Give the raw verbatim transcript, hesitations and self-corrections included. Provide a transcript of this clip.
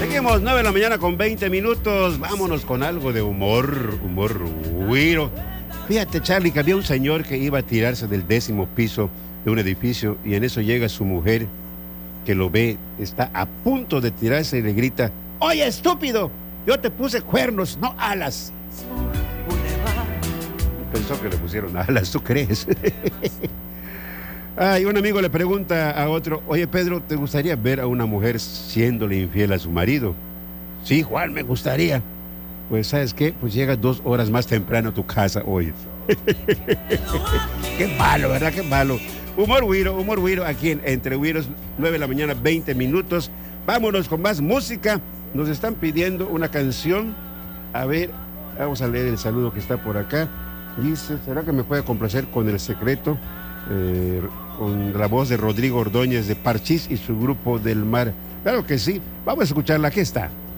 Seguimos, nueve de la mañana con veinte minutos. Vámonos con algo de humor, humor güiro. Fíjate, Charlie, que había un señor que iba a tirarse del décimo piso de un edificio y en eso llega su mujer que lo ve, está a punto de tirarse y le grita: oye, estúpido, yo te puse cuernos, no alas. Pensó que le pusieron alas, ¿tú crees? Ay, un amigo le pregunta a otro: oye, Pedro, ¿te gustaría ver a una mujer siéndole infiel a su marido? Sí, Juan, me gustaría. Pues, ¿sabes qué? Pues llega dos horas más temprano a tu casa hoy. Qué malo, ¿verdad? Qué malo. Humor güiro, humor güiro, aquí en Entre Güiros, nueve de la mañana, veinte minutos. Vámonos con más música. Nos están pidiendo una canción. A ver, vamos a leer el saludo que está por acá. Dice: ¿será que me puede complacer con El Secreto? Eh, con la voz de Rodrigo Ordóñez de Parchís y su grupo Del Mar. Claro que sí, vamos a escucharla, aquí está.